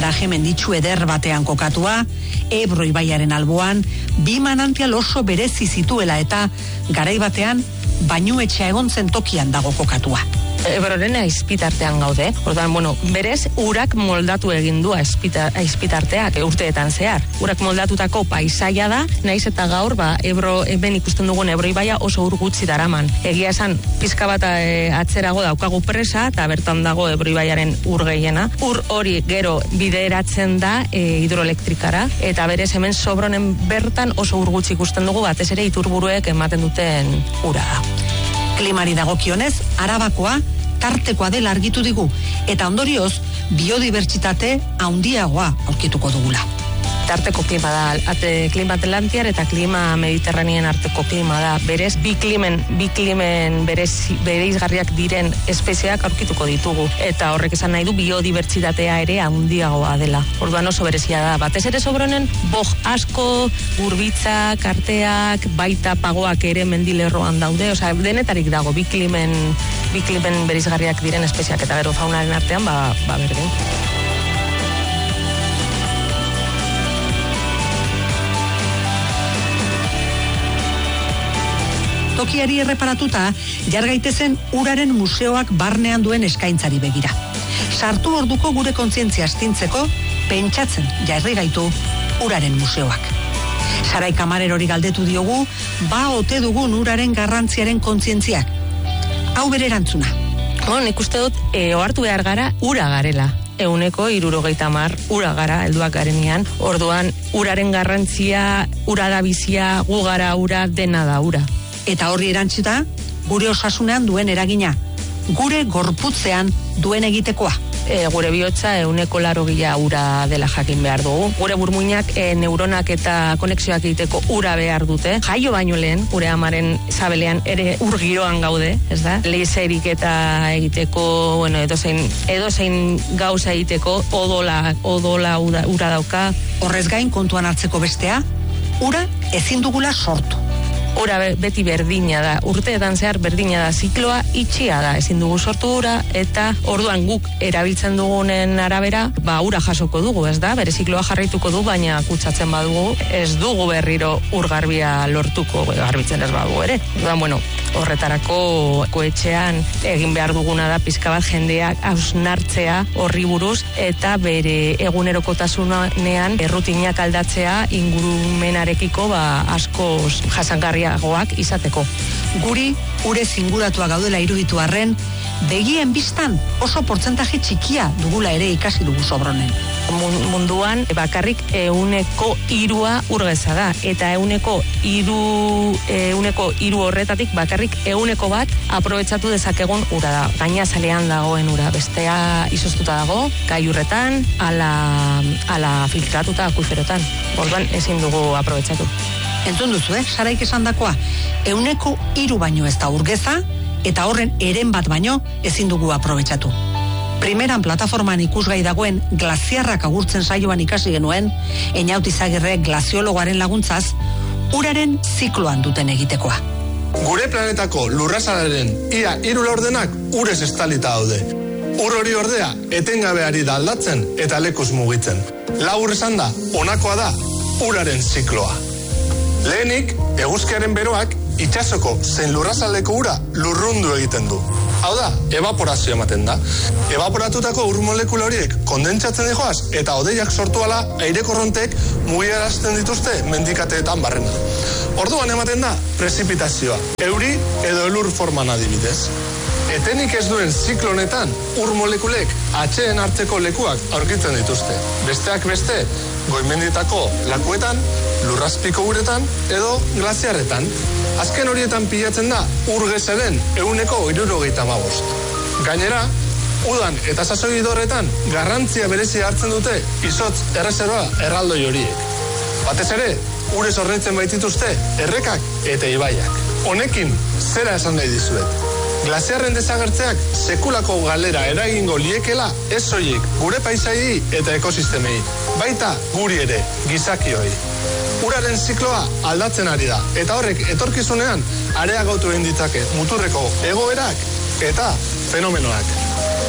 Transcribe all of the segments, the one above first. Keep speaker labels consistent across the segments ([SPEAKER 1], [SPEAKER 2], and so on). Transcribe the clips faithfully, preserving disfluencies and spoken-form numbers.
[SPEAKER 1] paraje menditsu eder batean kokatua, Ebro ibaiaren alboan, bi manantial oso berezi zituela eta garai batean bainuetxea egon zen tokian dago kokatua.
[SPEAKER 2] Ebroren aizpitartean gaude. Orduan, bueno, berez, urak moldatu egin du aizpitarteak urteetan zehar. Urak moldatutako paisaia da, naiz eta gaur, ba, Ebro, ben ikusten dugun Ebro ibaia oso ur gutxi daraman. Egia esan, pizka bat e, atzerago daukagu presa, eta bertan dago Ebro ibaiaren ur gehiena. Ur hori gero bideratzen da e, hidroelektrikara, eta berez hemen Sobronen bertan oso ur gutxi ikusten dugu, batez ere iturburuek ematen duten ura da.
[SPEAKER 1] Klimari dagokionez, Arabakoa tartekoa dela argitu digu, eta ondorioz biodibertsitate handiagoa aurkituko dugula.
[SPEAKER 2] Arteko klima da, ate, klima atlantiar eta klima mediterraneen arteko klima da. Berez, bi klimen, bi klimen berez, bereizgarriak diren espeziak aurkituko ditugu. Eta horrek esan nahi du biodibertsitatea ere handiagoa dela. Orduan oso berezia da. Batez ere Sobronen, boj asko, urbitzak, arteak, baita pagoak ere mendilerroan daude. Osea, denetarik dago bi klimen, bi klimen bereizgarriak diren espeziak eta gero faunaren artean, ba, ba berdin.
[SPEAKER 1] Tokiari erreparatuta, jargaitezen uraren museoak barnean duen eskaintzari begira. Sartu orduko gure kontzientzia astintzeko, pentsatzen jarri gaitu uraren museoak. Sarai Kamarerori galdetu diogu, ba ote dugun uraren garrantziaren kontzientziak. Hau bere erantzuna.
[SPEAKER 2] Bon, nik uste dut, e, ohartu behar gara, ura garela. Euneko hirurogeita hamar ura gara, helduak garenean. Orduan, uraren garrantzia, ura da bizia, gu gara ura, dena da ura.
[SPEAKER 1] Eta horri erantzuta, gure osasunean duen eragina, gure gorputzean duen egitekoa.
[SPEAKER 2] E, gure bihotza euneko laro gila ura dela jakin behar dugu. Gure burmuinak e, neuronak eta konexioak egiteko ura behar dute. Jaio baino lehen, gure amaren zabelean ere ur giroan gaude, ez da? Leizerik eta egiteko, bueno, edozein, edozein gauza egiteko, odola, odola ura, ura dauka.
[SPEAKER 1] Horrez gain kontuan hartzeko bestea, ura ezin dugula sortu.
[SPEAKER 2] Ura beti berdina da, urteetan zehar berdina da, zikloa itxia da, ezin dugu sortu ura, eta orduan guk erabiltzen dugunen arabera, ba ura jasoko dugu, ez da, bere zikloa jarraituko du, baina kutsatzen badugu, ez dugu berriro urgarbia lortuko, garbitzen ez badugu ere. Orduan, bueno, horretarako koetxean egin behar duguna da pizka bat jendeak hausnartzea horri buruz, eta bere egunerokotasunean errutinak aldatzea ingurumenarekiko ba askoz jasangarri goak izateko.
[SPEAKER 1] Guri, ure zinguratua gaudela iruditu arren, begien biztan oso portzentaje txikia dugula ere ikasi dugu Sobronen.
[SPEAKER 2] Munduan bakarrik euneko irua urgeza da, eta euneko iru, euneko iru horretatik bakarrik euneko bat aprobetxatu dezakegun ura da. Gainazalean dagoen ura, bestea izoztuta dago, gailurretan, ala, ala filtratuta akuiferotan. Orduan ezin dugu aprobetxatu.
[SPEAKER 1] Entzun duzu, eh? Saraik esan dakoa, euneko hiru baino ez da urgeza, eta horren eren bat baino ezin dugu aprobetxatu. Primeran plataforman ikusgai dagoen glaziarrak agurtzen saioan ikasi genuen, Einaut Izagirre glaziologoaren laguntzaz, uraren zikloan duten egitekoa.
[SPEAKER 3] Gure planetako lurrazalaren ia hiru laurdenak urez estalita daude. Ur hori ordea etengabeari da aldatzen eta lekuz mugitzen. Labur esan da, honakoa da uraren zikloa. Lehenik, eguzkiaren beroak itsasoko zein lurrazaleko ura lurrundu egiten du. Hau da, evaporazio ematen da. Evaporatutako ur molekula horiek kondentsatzen dijoaz eta hodeiak sortu ala aire korrontek mugiarazten dituzte mendikateetan barrena. Orduan ematen da prezipitazioa, euri edo elur forman adibidez. Etenik ez duen ziklo honetan, ur molekulek atxeen hartzeko lekuak aurkitzen dituzte. Besteak beste, goimenditako lakuetan, lurrazpiko uretan edo glaziarretan. Azken horietan pilatzen da ur gezeren euneko hirurogeita hamabost. Gainera, udan eta sasoi dorretan garrantzia berezia hartzen dute izotz erreserba erraldoi horiek. Batez ere, urez horretzen baitituzte errekak eta ibaiak. Honekin, zera esan nahi dizuet. Glaziarren desagertzeak sekulako galera eragingo liekela ez soilik gure paisaiei eta ekosistemei, baita guri ere, gizakioi. Uraren zikloa aldatzen ari da, eta horrek etorkizunean areagotu egin ditzake muturreko egoerak eta fenomenoak.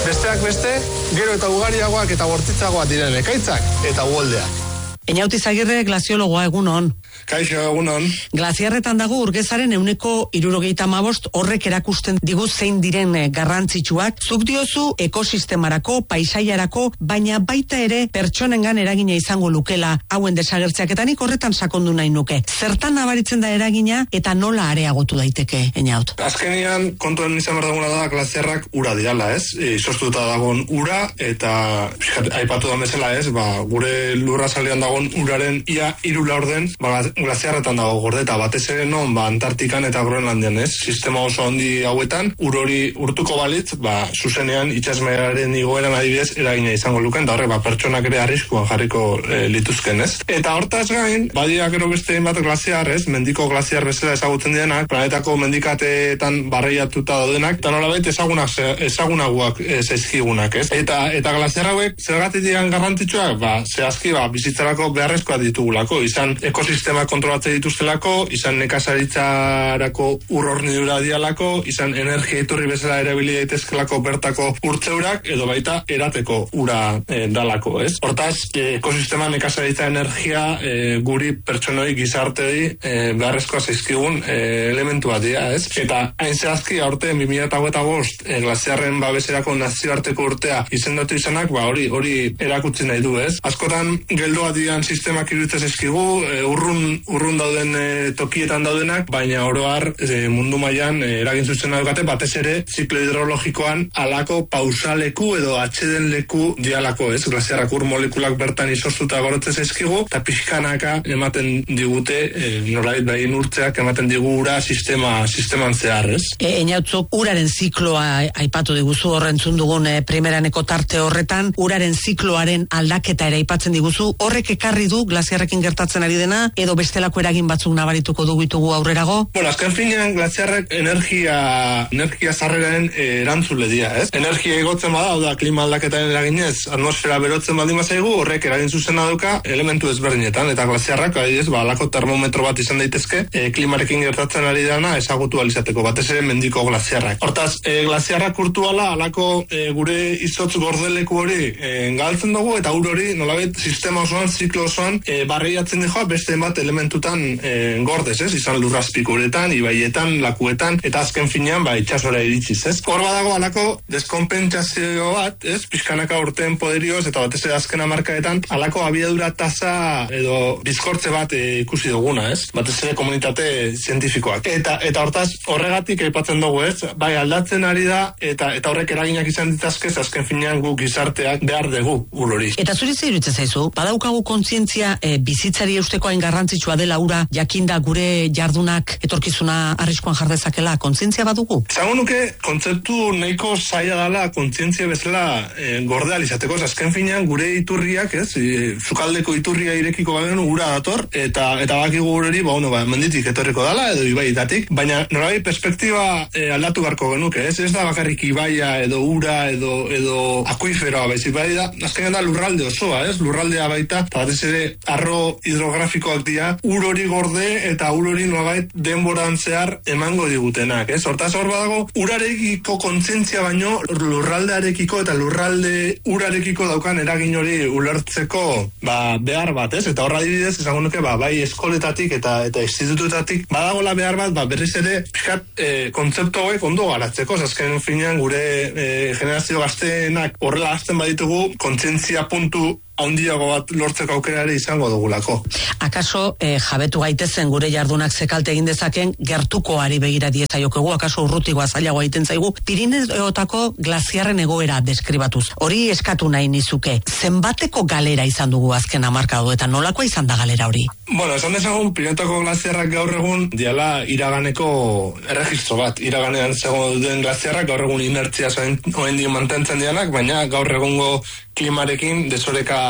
[SPEAKER 3] Besteak beste, gero eta ugariagoak eta bortitzagoak diren ekaitzak eta uholdeak.
[SPEAKER 1] Eñauti Zagirre, glaziologoa, egunon.
[SPEAKER 3] Kaixo, egunon.
[SPEAKER 1] Glaziarretan dago urgezaren euneko hirurogeita hamabost horrek erakusten digu zein diren garrantzitsuak. Zuk diozu ekosistemarako, paisaiarako, baina baita ere pertsonengan eragina izango lukela hauen desagertzeak, eta nik horretan sakondu nahi nuke. Zertan nabaritzen da eragina eta nola areagotu daiteke, Eñaut?
[SPEAKER 3] Azkenean, kontuen izan behar duguna da, glaziarrak ura dirala, ez? E, Izoztuta dagoen ura, eta aipatu da bezala, ez? Ba, gure lurra salean dagoen uraren ia hiru laurden, ba, glaziarretan dago gordeta, batez ere non, ba, Antartikan eta Groenlandian, ez? Sistema oso handi hauetan, ur hori urtuko balitz, ba, zuzenean itxasmeraren igoeran adibidez eragina izango luken, da horre, ba, pertsonak ere arriskuan jarriko e, lituzken, ez? Eta hortaz gain, badia gero beste bat glaziar, ez? Mendiko glaziar bezala ezagutzen dienak, planetako mendikateetan barreiatuta daudenak, eta nolabait ezagunak, ezagunagoak e, zaizkigunak, ez? Eta, eta glaziar hauek zergatik dian garrantzitsuak, ba, zehazki, ba, bizitzarako beharrezkoa ditugulako, izan ekosistema kontrolatzen dituztelako, izan nekazaritzarako ur hornidura dialako, izan energia iturri bezala erabili daitezkelako bertako urtzeurak, edo baita erateko ura e, dalako, ez? Hortaz, e, ekosistema nekazaritza energia e, guri pertsonoi gizartei e, beharrezkoa zaizkigun e, elementua dira, ez? Eta hain zehazki aurten bi mila hogeita bost e, glaziarren babeserako nazioarteko urtea izendatu izanak, ba hori hori erakutsi nahi du, ez? Askotan geldoa dian sistemak iruditzen zaizkigu, e, urrun urrun dauden e, tokietan daudenak, baina oro har e, mundu mailan e, eragin zuzena daukate, batez ere ziklo hidrologikoan alako pausaleku edo atxeden leku dialako, ez? Glaziarrak ur molekulak bertan izoztuta gorotzen zaizkigu, eta pixkanaka ematen digute, e, nolait behin urtzeak ematen digu ura sistema sisteman zehar, ez?
[SPEAKER 1] E, Eñautzuk, uraren zikloa aipatu diguzu, horrentzun dugun e, primeraneko tarte horretan, uraren zikloaren aldaketa ere aipatzen diguzu, horrek ekarri du glaziarrekin gertatzen ari dena, edo bestelako eragin batzuk nabarituko dugitugu aurrerago?
[SPEAKER 3] Bueno, azken finean glaziarrek energia energia zarreraren e, erantzule dira, ez? Energia igotzen bada, da klima aldaketaren eraginez, atmosfera berotzen baldin bazaigu, horrek eragin zuzena dauka elementu ezberdinetan, eta glaziarrak adibidez, ba halako termometro bat izan daitezke, e, klimarekin gertatzen ari dana ezagutu ahal izateko, batez ere mendiko glaziarrak. Hortaz, e, glaziarrak urtuala halako e, gure izotz gordeleku hori e, galtzen dugu, eta ur hori nolabait sistema osoan, ziklo osoan e, barreiatzen dijoa beste bat elementutan e, gordez, ez? Izan lurrazpikuretan, ibaietan, lakuetan, eta azken finean, ba, itxasora iritsiz, ez? Hor badago halako deskonpentsazio bat, ez? Pixkanaka urteen poderioz, eta batez ere azken hamarkadetan, halako abiadura tasa edo bizkortze bat e, ikusi duguna, ez? Batez ere komunitate zientifikoak. Eta eta hortaz, horregatik aipatzen dugu, ez? Bai, aldatzen ari da, eta eta horrek eraginak izan ditazkez, azken finean guk gizarteak behar dugu ur hori.
[SPEAKER 1] Eta zuri zer iruditzen zaizu, badaukagu kontzientzia e, bizitzari eusteko hain garrantzitsua dela ura, jakinda gure jardunak etorkizuna arriskuan jar dezakela, kontzientzia badugu?
[SPEAKER 3] Esango nuke, kontzeptu nahiko zaila dela kontzientzia bezala e, gordea izateko, azken finean gure iturriak, ez? E, Zukaldeko iturria irekiko bagenu ura dator, eta eta bakigu hori, ba, bueno, ba, menditik etorriko dala, edo ibaietatik, baina nolabait perspektiba e, aldatu beharko genuke, ez? Ez da bakarrik ibaia, edo ura, edo edo akuiferoa, baizik bai da, azkenean da lurralde osoa, ez? Lurraldea baita, eta batez ere arro hidrografikoak dira, ur hori gorde eta ur hori nolabait denboran zehar emango digutenak, ez? Hortaz hor badago, urarekiko kontzientzia baino lurraldearekiko eta lurralde urarekiko daukan eragin hori ulertzeko, ba, behar bat, ez? Eta horra adibidez, esango nuke, ba, bai eskoletatik eta eta institututatik badagola behar bat, ba, berriz ere pixkat e, kontzeptu hauek ondo garatzeko, azken finean gure e, generazio gazteenak horrela hasten baditugu, kontzientzia puntu handiago bat lortzeko aukera ere izango dugulako.
[SPEAKER 1] Akaso eh, jabetu gaitezen gure jardunak zekalte egin dezaken gertukoari begira diezaiokegu, akaso urrutigoa zailagoa egiten zaigu, Pirineotako glaziarren egoera deskribatuz. Hori eskatu nahi nizuke. Zenbateko galera izan dugu azken hamarkadu eta nolakoa izan da galera hori?
[SPEAKER 3] Bueno, esan dezagun, Pirineotako glaziarrak gaur egun diala iraganeko erregistro bat. Iraganean zegoen glaziarrak gaur egun inertzia zoen mantentzen dianak, baina gaur egungo klimarekin desoreka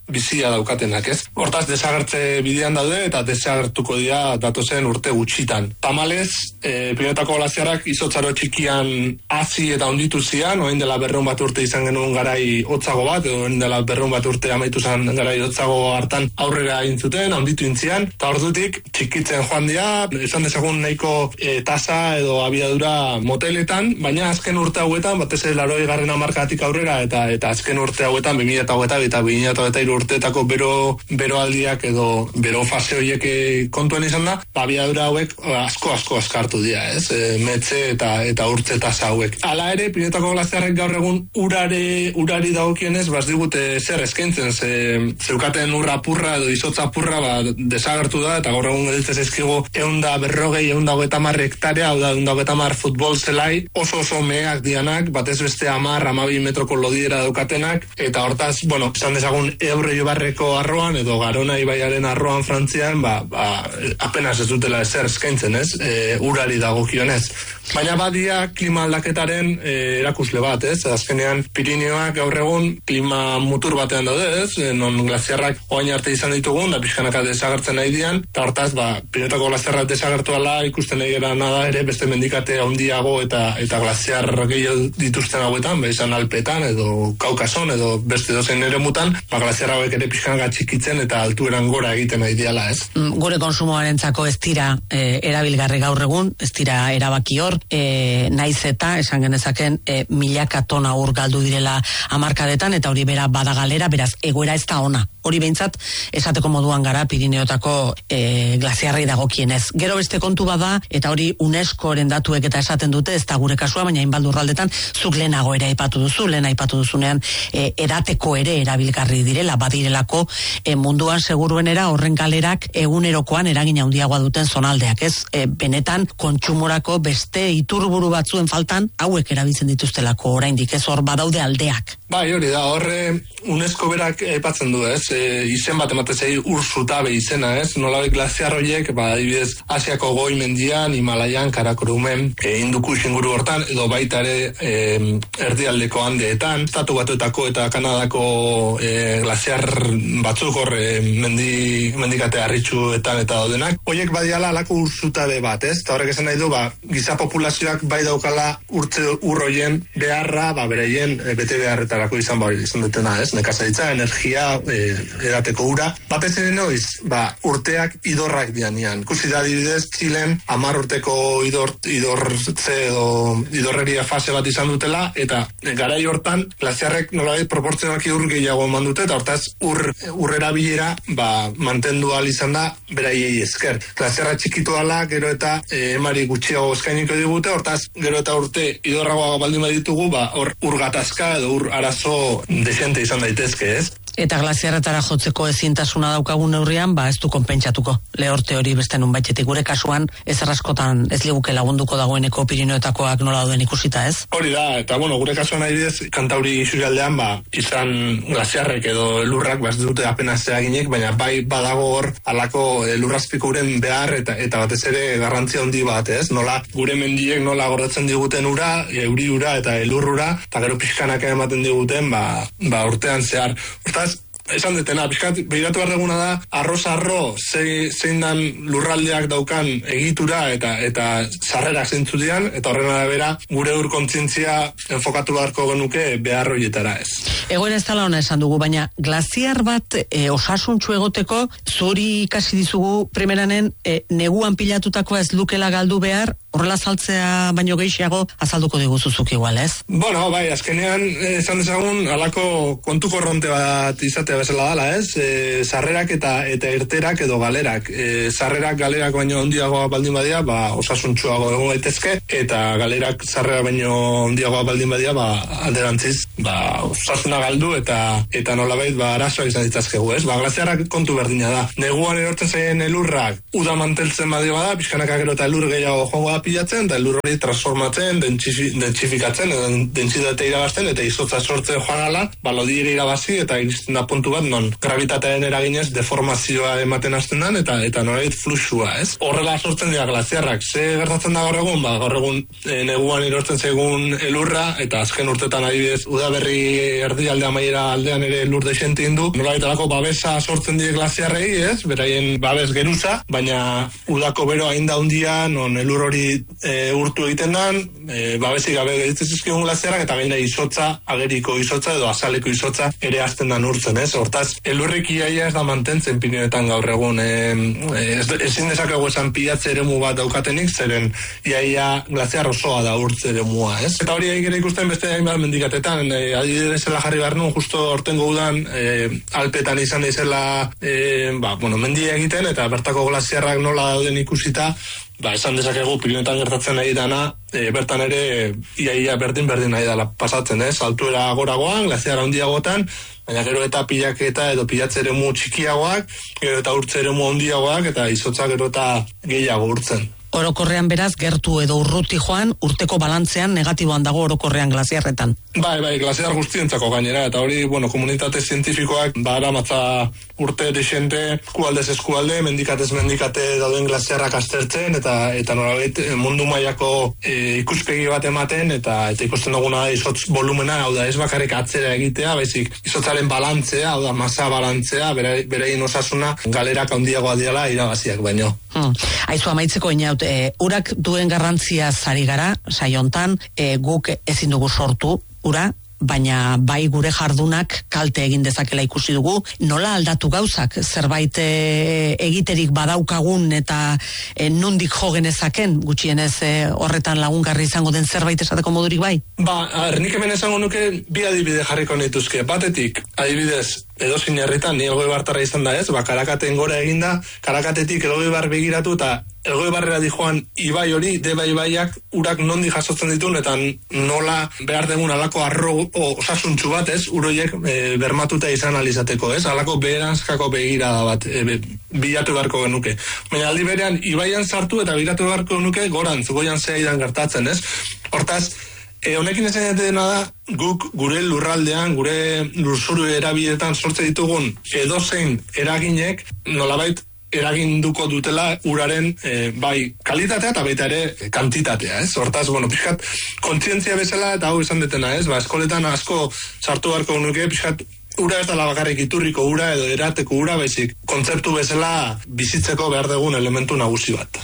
[SPEAKER 3] bizia daukatenak, ez? Hortaz, desagertze bidean daude eta desagertuko dira datozen urte gutxitan. Tamalez, e, Pirinioetako glaziarrak izotzaro txikian hazi eta onditu zian, orain dela berrehun bat urte izan genuen garai hotzago bat, edo orain dela berrehun bat urte amaitu zen garai hotzago hartan aurrera egin zuten, onditu intzian, eta ordutik txikitzen joan dira, esan dezagun nahiko e, tasa edo abiadura moteletan, baina azken urte hauetan, batez ere laurogei garren hamarkadatik aurrera, eta eta azken urte hauetan, bi mila hogeita bi eta bi mila hogeita hiru urteetako bero, beroaldiak edo bero fase horiek kontuan izan da, abiadura hauek asko asko askartu dira, ez? E, metze eta eta urtze tasa hauek. Hala ere, Pirinioetako glaziarrek gaur egun urare, urari dagokionez, bas digute zer eskaintzen, ze, zeukaten urra apurra edo izotza apurra ba, desagertu da, eta gaur egun gelditzen zaizkigu eunda berrogei, eunda hogeita hamar hektarea, hau da, eunda hogeita hamar futbol zelai, oso oso meheak dianak, batez beste hamar, hamabi metroko lodiera daukatenak, eta hortaz, bueno, esan dezagun Ebre Ibarreko arroan, edo Garona ibaiaren arroan Frantzian, ba, ba, apenas ez dutela ezer eskaintzen, ez? E, urari dagokionez. Baina badia klima aldaketaren e, erakusle bat, ez? Azkenean Pirinioak gaur egun klima mutur batean daude, ez? E, non glaziarrak oain arte izan ditugun, da pixkanaka desagertzen nahi dian, eta hortaz, ba, Pirinioetako glaziarrak desagertu ala ikusten nahi gara nada ere, beste mendikate handiago eta eta glaziar gehiago dituzten hauetan, ba, izan Alpetan edo Kaukason edo beste dozein ere mutan, ba, glaziar hauek ere pixkanaka txikitzen eta altueran gora egiten nahi diala, ez?
[SPEAKER 1] Gure konsumoarentzako ez dira e, erabilgarri gaur egun, ez dira erabaki hor, e, naiz eta esan genezaken e, milaka tona ur galdu direla hamarkadetan, eta hori bera bada galera, beraz egoera ez da ona. Hori behintzat esateko moduan gara Pirineotako e, glaziarrei dagokienez. Gero beste kontu bada, eta hori UNESCOren datuek eta esaten dute, ez da gure kasua, baina hainbat lurraldetan zuk lehenago ere aipatu duzu, lehen aipatu duzunean e, edateko ere erabilgarri direla, badirelako e, munduan seguruenera horren galerak egunerokoan eragin handiagoa duten zonaldeak, ez? E, benetan kontsumorako beste iturburu batzuen faltan hauek erabiltzen dituztelako oraindik, ez? Hor badaude aldeak.
[SPEAKER 3] Bai, hori da, horre UNESCO berak aipatzen du, ez? E, izen bat ematezei ur zutabe izena, ez? Nolabait glaziar horiek, ba, adibidez, Asiako goi mendian, Himalaian, Karakorumen, e, Hinduku inguru hortan, edo baita ere e, erdialdeko Andeetan, Estatu Batuetako eta Kanadako e, glaziar batzuk hor e, mendi, mendikate harritsuetan eta daudenak. Horiek badiala alako ur zutabe bat, ez? Eta horrek esan nahi du, ba, giza populazioak bai daukala urtze ur horien beharra, ba, bereien e, bete beharretarako izan bai izan dutena, ez? Nekazaritza, energia, e, edateko ura. Batez ere noiz, ba, urteak idorrak dianian. Ikusi da adibidez, Txilen hamar urteko idor, idortze edo idorreria fase bat izan dutela, eta garai hortan, glaziarrek nolabait proportzionalki ur gehiago eman dute, eta hortaz ur, urrera bilera, ba, mantendu ahal izan da, beraiei esker. Glaziarra txikitu ala, gero eta e, emari gutxiago eskainiko digute, hortaz, gero eta urte idorragoa baldin baditugu, ba, hor ur gatazka edo ur arazo desente izan daitezke, ez?
[SPEAKER 1] Eta glaziarretara jotzeko ezintasuna daukagun neurrian, ba ez du konpentsatuko. Lehorte hori beste nun baitxetik gure kasuan, ez erraskotan ez liguke lagunduko dagoeneko Pirineoetakoak nola dauden ikusita, ez?
[SPEAKER 3] Hori da, eta bueno, gure kasuan adibidez, Kantauri isurialdean, ba, izan glaziarrek edo elurrak, ba ez dute apenas eraginik, baina bai badago hor alako elurrazpiko uren behar eta eta batez ere garrantzia handi bat, ez? Nola gure mendiek nola gordetzen diguten ura, euri ura eta elurrura, eta gero pixkanaka ematen diguten, ba, ba urtean zehar. Hortaz, esan detena, pixkat, behiratu behar duguna da, arroz-arro, ze, zein dan lurraldeak daukan egitura eta eta sarrerak zeintzu dian, eta horren arabera, gure ur kontzientzia enfokatu beharko genuke behar horietara, ez.
[SPEAKER 1] Egoera ez dela ona esan dugu, baina glaziar bat e, osasuntxu egoteko, zuri ikasi dizugu primeranen e, neguan pilatutakoa ez lukela galdu behar, horrela saltzea baino gehiago azalduko diguzuzuk igual, ez?
[SPEAKER 3] Bueno, bai, azkenean esan dezagun alako kontu korronte bat izatea bezala dala, ez? E, sarrerak eta eta irterak edo galerak. E, sarrerak galerak baino handiagoa baldin badia, ba, osasuntsuago egon gaitezke, eta galerak sarrera baino handiagoa baldin badia, ba, alderantziz, ba, osasuna galdu eta eta nolabait ba arazoak izan ditzazkegu, ez? Ba, glaziarrak kontu berdina da. Neguan erortzen zaien elurrak uda manteltzen badio bada, pixkanaka gero eta elur gehiago joango da pilatzen, eta elur hori transformatzen, dentsifikatzen, dentsitate irabazten, eta izotza sortzen joan ala, ba, lodiera irabazi, eta iristen da puntu bat, non gravitatearen eraginez deformazioa ematen hasten dan, eta eta norait fluxua, ez? Horrela sortzen dira glaziarrak. Ze gertatzen da gaur egun? Ba, gaur egun e, neguan irortzen zegun elurra, eta azken urtetan adibidez, udaberri erdialde amaiera aldean ere elur desente indu, nolaitalako babesa sortzen die glaziarrei, ez? Beraien babes geruza, baina udako bero hain da hundia, non elur hori e, urtu egiten dan, e, babesik gabe geditzen zizkigun glaziarrak, eta gaina izotza, ageriko izotza edo azaleko izotza ere hasten dan urtzen, ez? Hortaz, elurrik iaia ez da mantentzen Pirinioetan gaur egun, e, ez, ezin dezakegu esan pilatze eremu bat daukatenik, zeren iaia glaziar osoa da urtze eremua, ez? Eta hori egin ikusten beste hainbat mendikatetan, e, adibidezela jarri behar nuen, justo hortengo udan, e, Alpetan izan daizela, e, ba, bueno, mendia egiten, eta bertako glaziarrak nola dauden ikusita, ba, esan dezakegu Pirinioetan gertatzen nahi dana, e, bertan ere iaia berdin berdin nahi dela pasatzen, ez? Altuera goragoan, glaziara handiagotan, baina gero eta pilaketa edo pilatze eremu txikiagoak, gero eta urtze eremu handiagoak, eta izotza gero eta gehiago urtzen.
[SPEAKER 1] Orokorrean beraz, gertu edo urruti joan, urteko balantzean negatiboan dago orokorrean glaziarretan.
[SPEAKER 3] Bai, bai, glaziar guztientzako gainera, eta hori, bueno, komunitate zientifikoak, ba, aramatza urte desente, eskualdez eskualde, mendikatez mendikate dauden glaziarrak aztertzen, eta eta nolabait mundu mailako e, ikuspegi bat ematen, eta eta ikusten duguna da izotz volumena, hau da, ez bakarrik atzera egitea, baizik, izotzaren balantzea, hau da, masa balantzea, bere, berein osasuna, galerak handiagoa diala irabaziak baino.
[SPEAKER 1] Hmm. Aizu amaitzeko inaut, e, urak duen garrantzia zari gara, saiontan, e, guk ezin dugu sortu, ura, baina bai gure jardunak kalte egin dezakela ikusi dugu. Nola aldatu gauzak, zerbait e, egiterik badaukagun eta e, nondik jo genezaken, gutxienez e, horretan lagungarri izango den zerbait esateko modurik bai?
[SPEAKER 3] Ba, nik hemen esango nuke bi adibide jarriko nituzke. Batetik, adibidez, edozein herritan, ni Elgoibartarra izan da ez, ba, Karakaten gora eginda, Karakatetik Elgoibar begiratu eta Elgoibarrera dijoan ibai hori, deba ibaiak urak nondi jasotzen ditun, eta nola behar degun alako arro osasuntxu bat, ez, uroiek e, bermatuta izan alizateko, ez, alako beheranzkako begirada bat, e, be, bilatu beharko genuke. Baina aldi berean, ibaian sartu eta bilatu beharko genuke gorantz, goian zeidan gertatzen, ez. Hortaz, E, honekin esan dena da, guk gure lurraldean, gure lurzuru erabiletan sortze ditugun edozein eraginek nolabait eraginduko dutela uraren e, bai kalitatea eta baita ere kantitatea, ez? Hortaz, bueno, pixkat kontzientzia bezala eta hau esan detena, ez? Ba, eskoletan asko sartu beharko nuke, pixkat ura ez da bakarrik iturriko ura edo erateko ura, baizik kontzeptu bezala bizitzeko behar dugun elementu nagusi bat.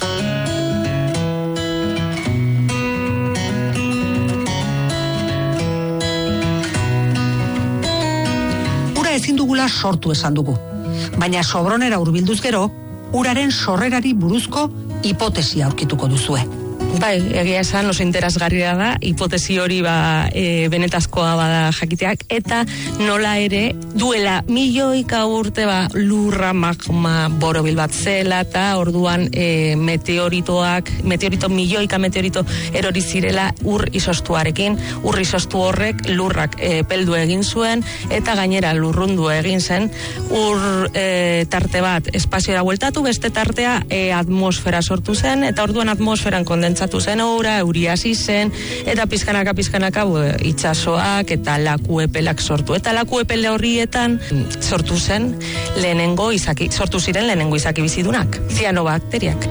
[SPEAKER 1] Ezin dugula sortu esan dugu. Baina Sobronera hurbilduz gero, uraren sorrerari buruzko hipotesia aurkituko duzue.
[SPEAKER 2] Bai, egia esan oso interesgarria da, hipotesi hori ba, e, benetazkoa bada jakiteak, eta nola ere duela milioika urte ba, lurra magma borobil bat zela, eta orduan e, meteoritoak, meteorito milioika meteorito erori zirela ur izostuarekin, ur izostu horrek lurrak e, peldu egin zuen, eta gainera lurrundu egin zen, ur e, tarte bat espaziora bueltatu, beste tartea e, atmosfera sortu zen, eta orduan atmosferan kondentza zen ura, euri hasi zen, eta pizkanaka pizkanaka itsasoak eta laku epelak sortu. Eta laku epele horrietan sortu zen lehenengo izaki, sortu ziren lehenengo izaki bizidunak, zianobakteriak.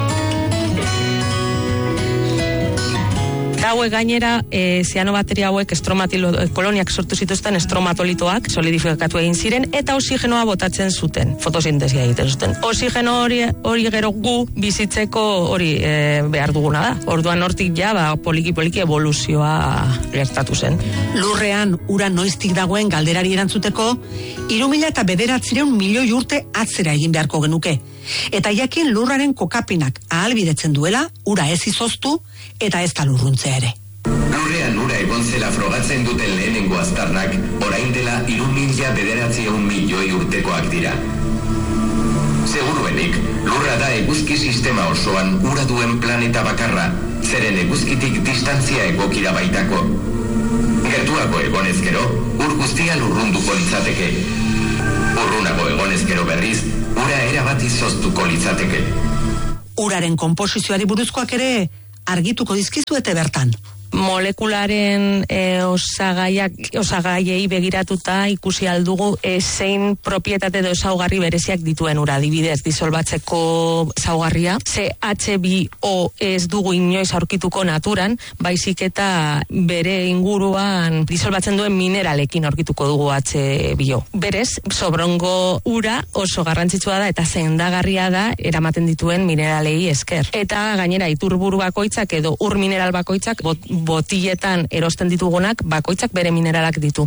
[SPEAKER 2] Hauek gainera, e, zianobakteria hauek estromatilo, koloniak sortu zituzten estromatolitoak solidifikatu egin ziren eta oxigenoa botatzen zuten, fotosintesia egiten zuten. Oxigeno hori, hori gero gu bizitzeko hori e, behar duguna da. Orduan hortik ja, ba, poliki-poliki evoluzioa gertatu zen.
[SPEAKER 1] Lurrean ura noiztik dagoen galderari erantzuteko, hiru mila eta bederatziehun milioi urte atzera egin beharko genuke. Eta jakin lurraren kokapinak ahalbidetzen duela, ura ez izoztu eta ez da lurruntzea ere.
[SPEAKER 4] Lurrean ura egon zela frogatzen duten lehenengo aztarnak, orain dela hiru mila bederatziehun milioi urtekoak dira. Seguruenik, lurra da eguzki sistema osoan ura duen planeta bakarra, zeren eguzkitik distantzia egokira baitako. Gertuago egonezkero, ur guztia lurrunduko litzateke. Urrunago egonezkero berriz, ura erabat izoztuko litzateke.
[SPEAKER 1] Uraren konposizioari buruzkoak ere argituko dizkizuete bertan.
[SPEAKER 2] Molekularen e, osagaiak, osagaiei begiratuta ikusi aldugu e, zein propietate edo ezaugarri bereziak dituen ura, adibidez, disolbatzeko ezaugarria. Ce hache bi o ez dugu inoiz aurkituko naturan, baizik eta bere inguruan disolbatzen duen mineralekin aurkituko dugu hache bi o. Berez, Sobrongo ura oso garrantzitsua da eta sendagarria da eramaten dituen mineralei esker. Eta gainera iturburu bakoitzak edo ur mineral bakoitzak bot, botiletan erosten ditugunak bakoitzak bere mineralak ditu.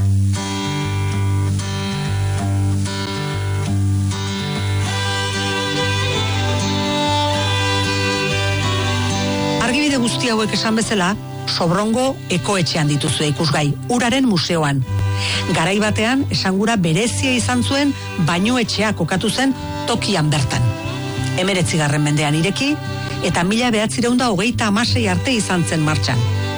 [SPEAKER 1] Argibide guzti hauek esan bezala, Sobrongo ekoetxean dituzue ikusgai, uraren museoan. Garai batean, esangura berezia izan zuen bainuetxea kokatu zen tokian bertan. Hemeretzigarren mendean ireki, eta mila behatzireun da hogeita hamasei arte izan zen martxan.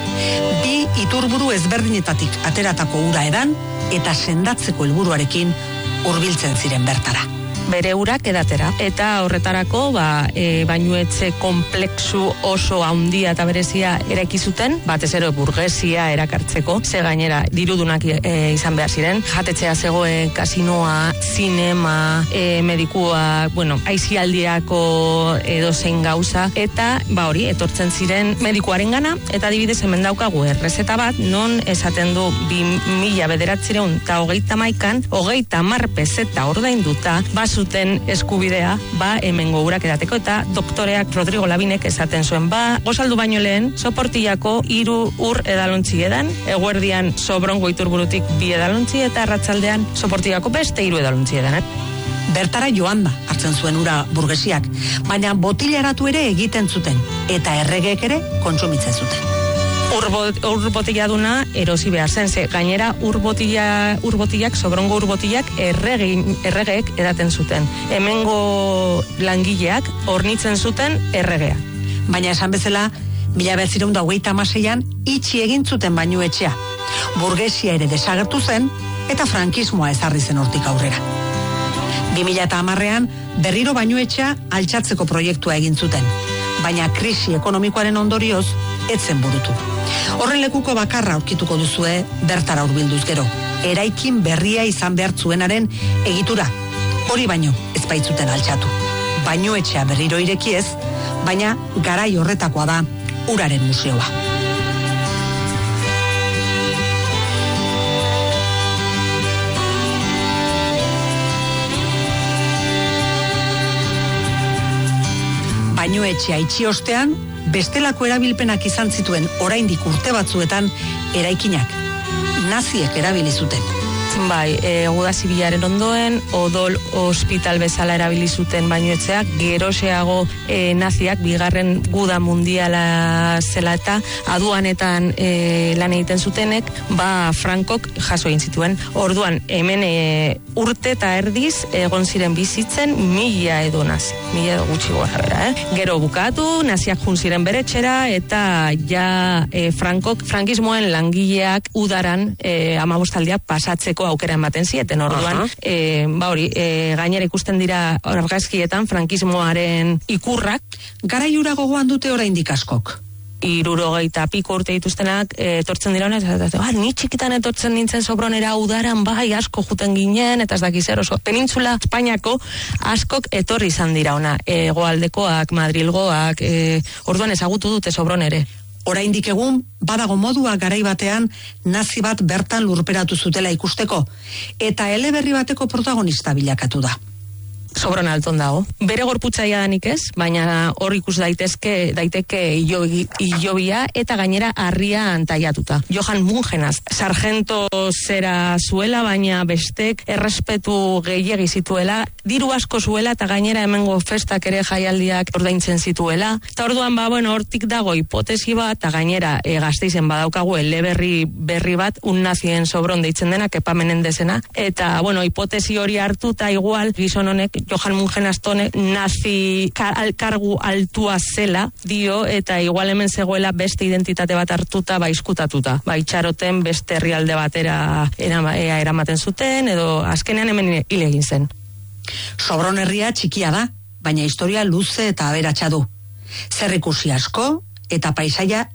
[SPEAKER 1] Bi iturburu ezberdinetatik ateratako ura edan, eta sendatzeko helburuarekin hurbiltzen ziren bertara.
[SPEAKER 2] Bere urak edatera. Eta horretarako, ba, e, bainuetxe komplexu oso handia eta berezia eraiki zuten, batez ere burgesia erakartzeko, ze gainera dirudunak e, izan behar ziren, jatetxea zegoen, kasinoa, zinema, e, medikua, bueno, aizialdiako edozein gauza, eta ba hori, etortzen ziren medikuaren gana, eta adibidez hemen daukagu errezeta bat, non esaten du bi mila bederatzireun eta hogeita hamaikan, hogeita hamar peseta ordainduta, zuten eskubidea, ba, hemengo urak edateko, eta doktoreak Rodrigo Labinek esaten zuen, ba, gozaldu baino lehen, Soportillako hiru ur edalontzi edan, eguerdian Sobrongo iturburutik bi edalontzi, eta arratsaldean Soportillako beste hiru edalontzi edan, eh?
[SPEAKER 1] Bertara joan da, hartzen zuen ura burgesiak, baina botilaratu ere egiten zuten, eta erregeek ere kontsumitzen zuten.
[SPEAKER 2] Ur botila duna erosi behar zen, ze gainera ur botila, ur botilak, Sobrongo ur botilak errege, erregeek edaten zuten. Hemengo langileak hornitzen zuten erregea.
[SPEAKER 1] Baina esan bezala, mila behatzireun da hogeita hamaseian itxi egin zuten bainuetxea. Burgesia ere desagertu zen, eta frankismoa ezarri zen hortik aurrera. bi mila hamarrean berriro bainuetxea altxatzeko proiektua egin zuten, baina krisi ekonomikoaren ondorioz etzen burutu. Horren lekuko bakarra aurkituko duzue bertara hurbilduz gero. Eraikin berria izan behar zuenaren egitura. Hori baino ez baitzuten altxatu. Bainuetxea berriro ireki ez, baina garai horretakoa da uraren museoa. Bainuetxea itxi ostean, bestelako erabilpenak izan zituen oraindik urte batzuetan eraikinak. Naziek erabili zuten.
[SPEAKER 2] Bai, e, Guda Zibilaren ondoen, odol hospital bezala erabili zuten bainuetxeak, geroxeago e, naziak, bigarren guda mundiala zela eta aduanetan e, lan egiten zutenek, ba Frankok jaso egin zituen. Orduan, hemen e, urte eta erdiz egon ziren bizitzen mila edo nazi, mila edo gutxi gora bera, eh? Gero bukatu, naziak jun ziren bere txera, eta ja e, Frankok, frankismoen langileak udaran e, amabostaldiak pasatzeko aukera ematen zieten, orduan, e, ba hori, e, gainera ikusten dira argazkietan frankismoaren ikurrak.
[SPEAKER 1] Garaiura gogoan dute oraindik askok.
[SPEAKER 2] Hirurogeita piko urte dituztenak e, etortzen dira honez, eta ah, ni txikitan etortzen nintzen Sobronera udaran, bai, asko juten ginen, eta ez dakiz zer oso. Penintzula Espainiako askok etorri izan dira ona, hegoaldekoak, Madrilgoak, e, orduan ezagutu dute Sobronere.
[SPEAKER 1] Oraindik egun, badago modua garai batean nazi bat bertan lurperatu zutela ikusteko, eta eleberri bateko protagonista bilakatu da.
[SPEAKER 2] Sobron alton dago. Bere gorputzaia danik ez, baina hor ikus daitezke, daiteke hilobia eta gainera harria antaiatuta. Johan Mungenaz, sargento zera zuela, baina bestek errespetu gehiegi zituela, diru asko zuela eta gainera hemengo festak ere jaialdiak ordaintzen zituela. Eta orduan, ba, bueno, hortik dago hipotesi bat, eta gainera e, Gasteizen badaukagu eleberri berri bat, un nazien Sobron deitzen dena, Kepa Menendezena, eta, bueno, hipotesi hori hartuta igual, gizon honek, Johan Mungenaztone nazi kargu altua zela dio, eta igual hemen zegoela beste identitate bat hartuta baizkutatuta. Ba, itxaroten beste herrialde batera ea eramaten zuten, edo azkenean hemen hil egin zen.
[SPEAKER 1] Sobron herria txikia da, baina historia luze eta aberatsa du. Zer ikusi asko, eta paisaia